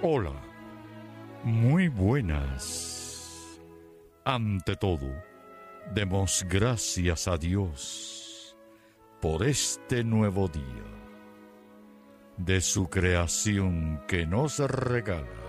Hola, muy buenas. Ante todo, demos gracias a Dios por este nuevo día de su creación que nos regala